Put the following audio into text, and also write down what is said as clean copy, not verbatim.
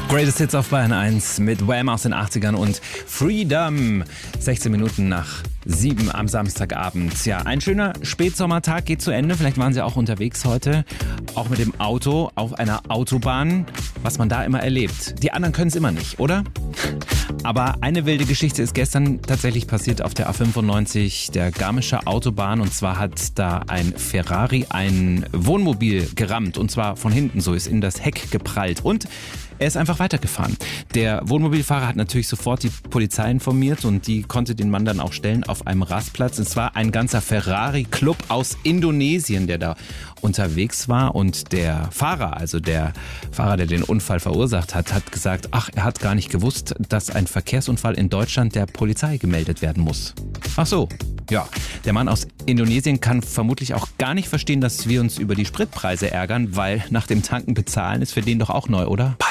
Greatest Hits auf Bayern 1 mit Wham aus den 80ern und Freedom. 16 Minuten nach 7 am Samstagabend. Ja, ein schöner Spätsommertag geht zu Ende. Vielleicht waren Sie auch unterwegs heute, auch mit dem Auto auf einer Autobahn. Was man da immer erlebt. Die anderen können es immer nicht, oder? Aber eine wilde Geschichte ist gestern tatsächlich passiert auf der A95, der Garmischer Autobahn. Und zwar hat da ein Ferrari ein Wohnmobil gerammt. Und zwar von hinten, so ist in das Heck geprallt. Und er ist einfach weitergefahren. Der Wohnmobilfahrer hat natürlich sofort die Polizei informiert und die konnte den Mann dann auch stellen auf einem Rastplatz. Es war ein ganzer Ferrari-Club aus Indonesien, der da unterwegs war. Und der Fahrer, also der Fahrer, der den Unfall verursacht hat, hat gesagt, er hat gar nicht gewusst, dass ein Verkehrsunfall in Deutschland der Polizei gemeldet werden muss. Ach so, ja. Der Mann aus Indonesien kann vermutlich auch gar nicht verstehen, dass wir uns über die Spritpreise ärgern, weil nach dem Tanken bezahlen ist für den doch auch neu, oder?